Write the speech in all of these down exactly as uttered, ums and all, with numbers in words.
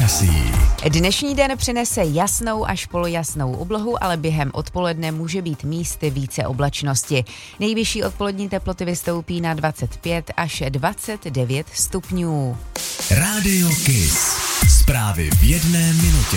počasí. Dnešní den přinese jasnou až polojasnou oblohu, ale během odpoledne může být místy více oblačnosti. Nejvyšší odpolední teploty vystoupí na dvacet pět až dvacet devět stupňů. Rádio Kiss. Zprávy v jedné minutě.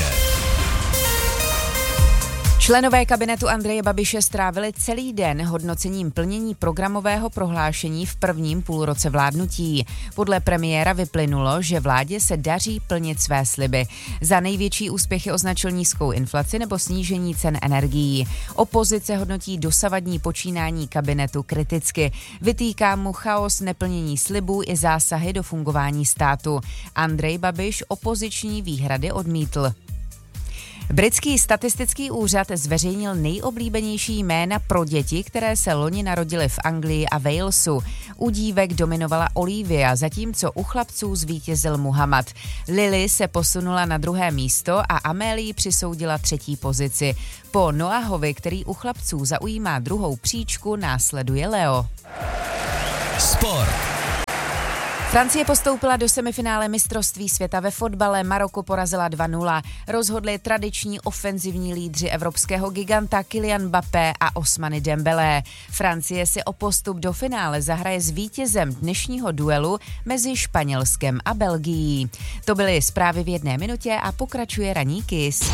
Členové kabinetu Andreje Babiše strávili celý den hodnocením plnění programového prohlášení v prvním půlroce vládnutí. Podle premiéra vyplynulo, že vládě se daří plnit své sliby. Za největší úspěchy označil nízkou inflaci nebo snížení cen energií. Opozice hodnotí dosavadní počínání kabinetu kriticky. Vytýká mu chaos, neplnění slibů i zásahy do fungování státu. Andrej Babiš opoziční výhrady odmítl. Britský statistický úřad zveřejnil nejoblíbenější jména pro děti, které se loni narodily v Anglii a Walesu. U dívek dominovala Olivia, zatímco u chlapců zvítězil Muhammad. Lily se posunula na druhé místo a Amélie přisoudila třetí pozici. Po Noahovi, který u chlapců zaujímá druhou příčku, následuje Leo. Sport. Francie postoupila do semifinále mistrovství světa ve fotbale, Maroko porazila dva nula. Rozhodli tradiční ofenzivní lídři evropského giganta Kylian Mbappé a Ousmane Dembélé. Francie si o postup do finále zahraje s vítězem dnešního duelu mezi Španělskem a Belgií. To byly zprávy v jedné minutě a pokračuje ranní Kiss.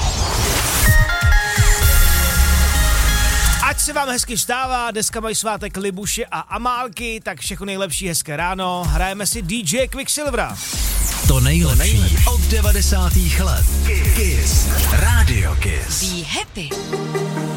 Ať se vám hezky vstává, dneska mají svátek Libuše a Amálky, tak všechno nejlepší, hezké ráno. Hrajeme si D J Quicksilvera. To nejlepší, to nejlepší. Od devadesátých let. Kiss. Rádio Kiss. Be happy.